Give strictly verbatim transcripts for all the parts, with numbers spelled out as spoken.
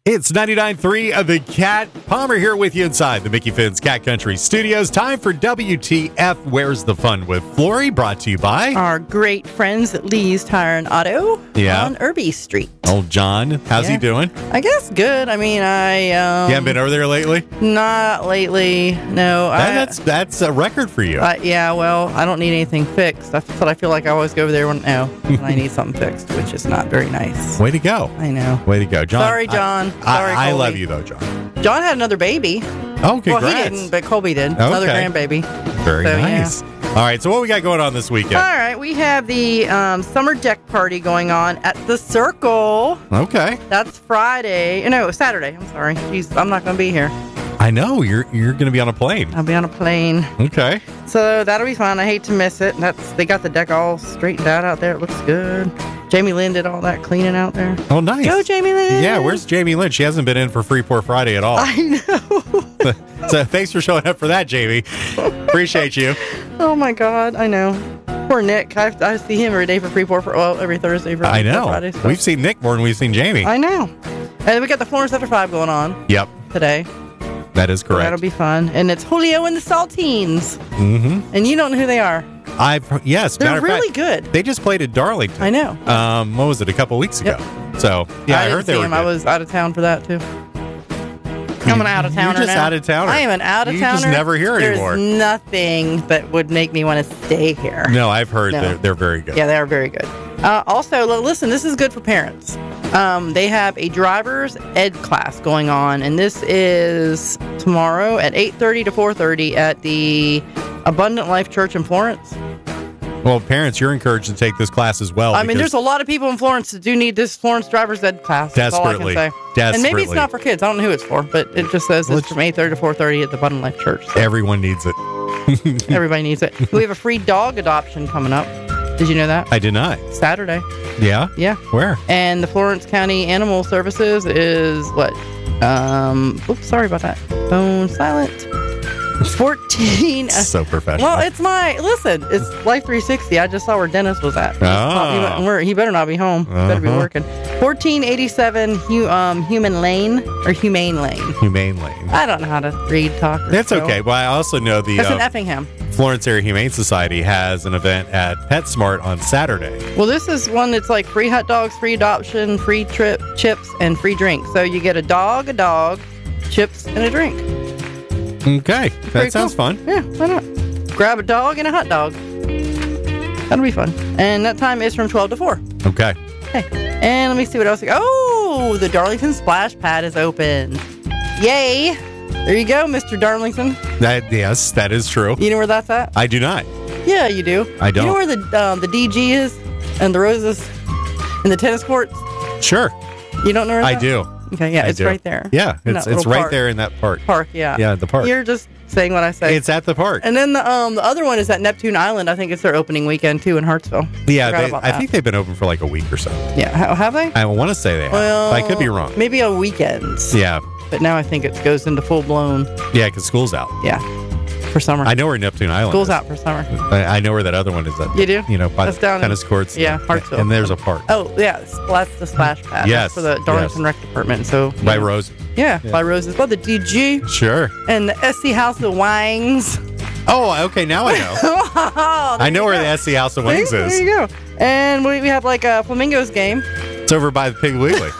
It's ninety-nine point three of the Cat. Palmer here with you inside the Mickey Finn's Cat Country Studios. Time for W T F, Where's the Fun with Flory, brought to you by our great friends at Lee's Tire and Auto yeah. on Irby Street. Old John, how's yeah. he doing? I guess good. I mean, I... Um, you haven't been over there lately? Not lately, no. That, I, that's that's a record for you. Uh, yeah, well, I don't need anything fixed. That's what I feel like I always go over there when, no, when I need something fixed, which is not very nice. Way to go. I know. Way to go, John. Sorry, John. I, Sorry, I, I Colby. love you, though, John. John had another baby. Oh, congrats. Well, he didn't, but Colby did. Okay. Another grandbaby. Very so, nice. Yeah. All right, so what we got going on this weekend? All right, we have the um, summer deck party going on at the Circle. Okay. That's Friday. No, Saturday. I'm sorry. Jeez, I'm not going to be here. I know. You're you're going to be on a plane. I'll be on a plane. Okay. So that'll be fun. I hate to miss it. That's They got the deck all straightened out out there. It looks good. Jamie Lynn did all that cleaning out there. Oh, nice. Go, Jamie Lynn. Yeah, where's Jamie Lynn? She hasn't been in for Freeport Friday at all. I know. So thanks for showing up for that, Jamie. Appreciate you. Oh, my God. I know. Poor Nick. I, I see him every day for Freeport, for, well, every Thursday for I know. Friday. So. We've seen Nick more than we've seen Jamie. I know. And then we got the Florence After Five going on. Yep. Today. That is correct. So that'll be fun. And it's Julio and the Saltines. Mm-hmm. And you don't know who they are. I've yes, they're really fact, good. They just played at Darlington. I know. Um, what was it? A couple weeks ago. Yep. So yeah, I, I heard didn't they see were. him. Good. I was out of town for that too. I'm an out of towner You're just now. out of towner. I am an out of you towner. You just never hear There's anymore. There's nothing that would make me want to stay here. No, I've heard no. they're, they're very good. Yeah, they are very good. Uh, also, listen, this is good for parents. Um, they have a driver's ed class going on, and this is tomorrow at eight thirty to four thirty at the Abundant Life Church in Florence. Well, parents, you're encouraged to take this class as well. I mean, there's a lot of people in Florence that do need this Florence driver's ed class. That's desperately. all I can say. Desperately. And maybe it's not for kids. I don't know who it's for, but it just says well, it's from eight thirty to four thirty at the Abundant Life Church. So. Everyone needs it. Everybody needs it. We have a free dog adoption coming up. Did you know that? I did not. Saturday. Yeah? Yeah. Where? And the Florence County Animal Services is what? Um, oops, sorry about that. Phone silent. fourteen. So professional. Well, it's my, listen, it's Life three sixty. I just saw where Dennis was at. Oh. He, where, he better not be home. He better be Uh-huh. working. fourteen eighty-seven Hu, um, Human Lane, or Humane Lane. Humane Lane. I don't know how to read, talk, or That's spell. okay. Well, I also know the That's uh, in Effingham. Florence Area Humane Society has an event at PetSmart on Saturday. Well, this is one that's like free hot dogs, free adoption, free trip, chips, and free drinks. So you get a dog, a dog, chips, and a drink. Okay. That Pretty sounds cool. fun. Yeah, why not? Grab a dog and a hot dog. That'll be fun. And that time is from twelve to four. Okay. Okay. And let me see what else. Oh, the Darlington Splash Pad is open. Yay. There you go, Mister Darlington. That yes, that is true. You know where that's at? I do not. Yeah, you do. I don't. You know where the um, the D G is? And the roses? And the tennis courts? Sure. You don't know where I that's do. Okay, yeah, I it's do. right there. Yeah, In it's that it's little right park. there in that park. Park, yeah. Yeah, the park. You're just saying what I say. It's at the park. And then the um the other one is at Neptune Island. I think it's their opening weekend too in Hartsville. Yeah, Forgot they, about I that. think they've been open for like a week or so. Yeah, ha- have they? I want to say they have. Well, I could be wrong. Maybe on weekends. Yeah, But now I think it goes into full blown. yeah, because school's out. Yeah, for summer. I know where Neptune Island School's is. out for summer. I, I know where that other one is. At, You do? You know, by That's the down in- tennis courts. yeah, and- Hartsville. And there's a park. Oh yeah, it's- well, that's the splash pad. Yes, That's for the Darlington yes. Rec Department. So By Rose. yeah, Yeah. by Roses. Well, the D G Sure. and the S C House of Wangs. Oh, okay. Now I know. Oh, I know where the S C House of Wings There is. you go. And we, we have like a Flamingos game. It's over by the Piggly Wiggly.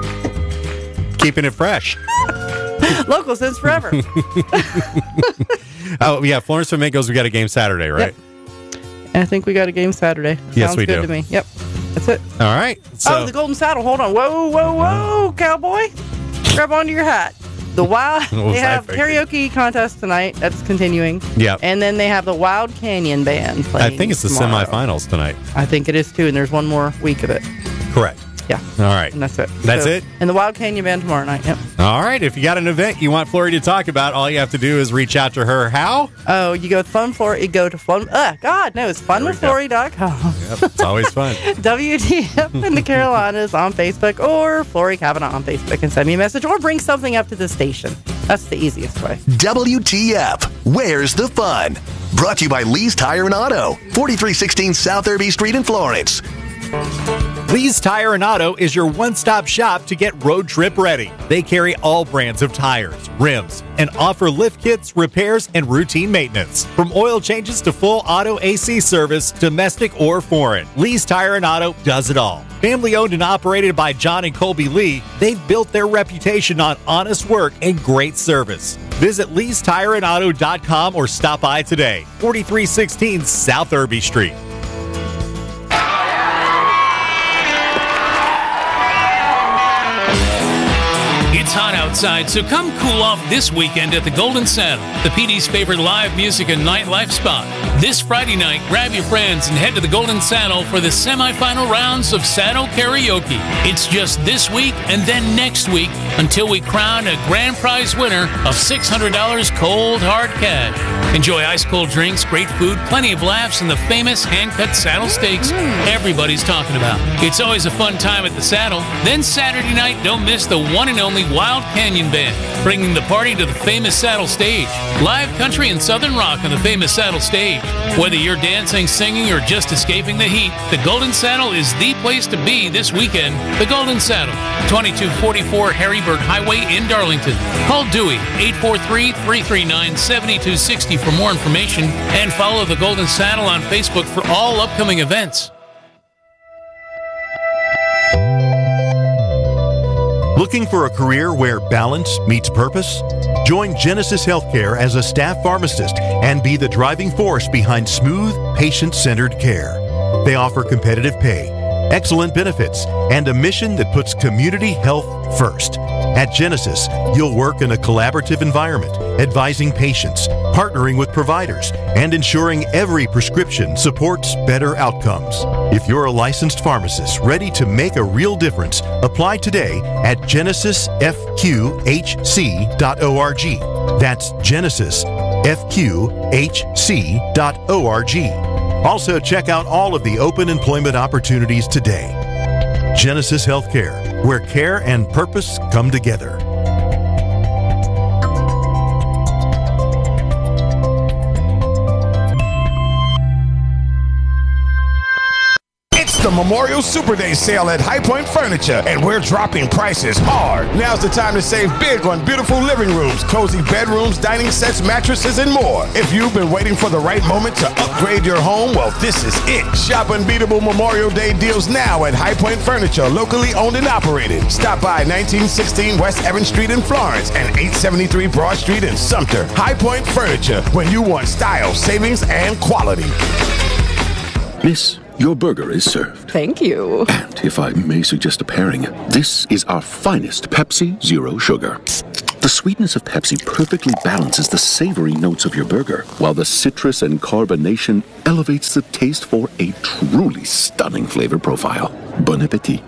Keeping it fresh. Local since forever. Oh, yeah. Florence Flamingos, we got a game Saturday, right? Yep. And I think we got a game Saturday. Yes, Sounds we good do. to me. Yep. That's it. All right. So, oh, the Golden Saddle. Hold on. Whoa, whoa, whoa, cowboy. Grab onto your hat. The Wild. What was They I have thinking? karaoke contest tonight. That's continuing. Yep. And then they have the Wild Canyon Band playing I think it's the tomorrow. semifinals tonight. I think it is too, and there's one more week of it. Correct. Yeah. All right. And that's it. That's So- it? And the Wild Canyon Band tomorrow night. Yep. All right. If you got an event you want Flory to talk about, all you have to do is reach out to her. How? Oh, you go to Fun Flory. You go to Fun. Uh, God knows. fun with flory dot com. Yep. It's always fun. W T F in the Carolinas on Facebook or Flory Kavanaugh on Facebook and send me a message or bring something up to the station. That's the easiest way. W T F, where's the fun? Brought to you by Lee's Tire and Auto, forty-three sixteen South Irby Street in Florence. Lee's Tire and Auto is your one-stop shop to get road trip ready. They carry all brands of tires, rims, and offer lift kits, repairs, and routine maintenance. From oil changes to full auto A C service, domestic or foreign, Lee's Tire and Auto does it all. Family owned and operated by John and Colby Lee, they've built their reputation on honest work and great service. Visit lees tire and auto dot com or stop by today, forty-three sixteen South Irby Street. It's hot outside, so come cool off this weekend at the Golden Saddle, the P D's favorite live music and nightlife spot. This Friday night, grab your friends and head to the Golden Saddle for the semifinal rounds of Saddle Karaoke. It's just this week and then next week until we crown a grand prize winner of six hundred dollars cold hard cash. Enjoy ice cold drinks, great food, plenty of laughs, and the famous hand-cut saddle steaks everybody's talking about. It's always a fun time at the Saddle. Then Saturday night, don't miss the one and only Wild Canyon Band, bringing the party to the famous Saddle Stage. Live country and southern rock on the famous Saddle Stage. Whether you're dancing, singing, or just escaping the heat, the Golden Saddle is the place to be this weekend. The Golden Saddle, twenty-two forty-four Harrybird Highway in Darlington. Call Dewey, eight four three, three three nine, seven two six zero for more information, and follow the Golden Saddle on Facebook for all upcoming events. Looking for a career where balance meets purpose? Join Genesis Healthcare as a staff pharmacist and be the driving force behind smooth, patient-centered care. They offer competitive pay, excellent benefits, and a mission that puts community health first. At Genesis, you'll work in a collaborative environment, advising patients, partnering with providers, and ensuring every prescription supports better outcomes. If you're a licensed pharmacist ready to make a real difference, apply today at genesis f q h c dot org. That's genesis f q h c dot org. Also, check out all of the open employment opportunities today. Genesis Healthcare, where care and purpose come together. The Memorial Super Day sale at High Point Furniture, and we're dropping prices hard. Now's the time to save big on beautiful living rooms, cozy bedrooms, dining sets, mattresses, and more. If you've been waiting for the right moment to upgrade your home, well, this is it. Shop unbeatable Memorial Day deals now at High Point Furniture, locally owned and operated. Stop by nineteen sixteen West Evans Street in Florence and eight seventy-three Broad Street in Sumter. High Point Furniture, when you want style, savings, and quality. Miss, your burger is served. Thank you. And if I may suggest a pairing, this is our finest Pepsi Zero Sugar. The sweetness of Pepsi perfectly balances the savory notes of your burger, while the citrus and carbonation elevates the taste for a truly stunning flavor profile. Bon appetit.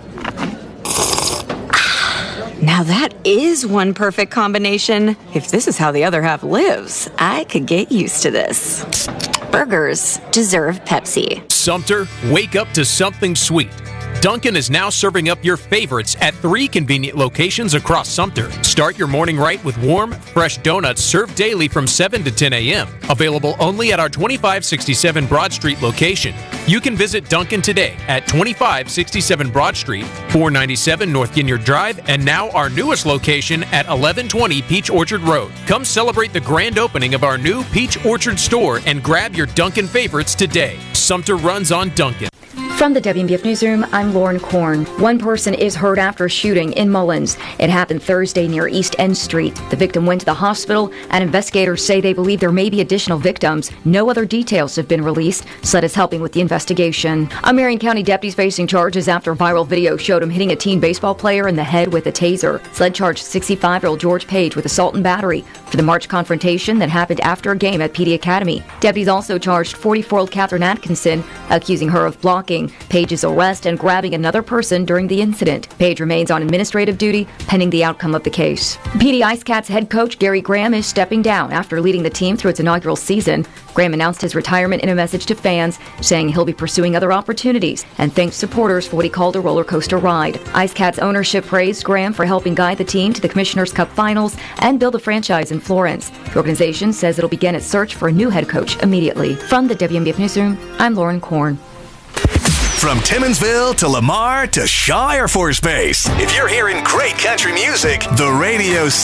Now that is one perfect combination. If this is how the other half lives, I could get used to this. Burgers deserve Pepsi. Sumter, wake up to something sweet. Dunkin' is now serving up your favorites at three convenient locations across Sumter. Start your morning right with warm, fresh donuts served daily from seven to ten a.m. Available only at our twenty-five sixty-seven Broad Street location. You can visit Dunkin' today at twenty-five sixty-seven Broad Street, four ninety-seven North Ginyard Drive, and now our newest location at eleven twenty Peach Orchard Road. Come celebrate the grand opening of our new Peach Orchard store and grab your Dunkin' favorites today. Sumter runs on Dunkin'. From the W M B F Newsroom, I'm Lauren Korn. One person is hurt after a shooting in Mullins. It happened Thursday near East End Street. The victim went to the hospital, and investigators say they believe there may be additional victims. No other details have been released. S L E D is helping with the investigation. A Marion County deputy is facing charges after a viral video showed him hitting a teen baseball player in the head with a taser. S L E D charged sixty-five-year-old George Page with assault and battery for the March confrontation that happened after a game at P D Academy. Deputies also charged forty-four-year-old Catherine Atkinson, accusing her of blocking Page's arrest and grabbing another person during the incident. Page remains on administrative duty pending the outcome of the case. P D Ice Cats head coach Gary Graham is stepping down after leading the team through its inaugural season. Graham announced his retirement in a message to fans, saying he'll be pursuing other opportunities and thanked supporters for what he called a roller coaster ride. Ice Cats ownership praised Graham for helping guide the team to the Commissioner's Cup Finals and build a franchise in Florence. The organization says it'll begin its search for a new head coach immediately. From the W M B F Newsroom, I'm Lauren Korn. From Timmonsville to Lamar to Shaw Air Force Base. If you're hearing great country music, the radio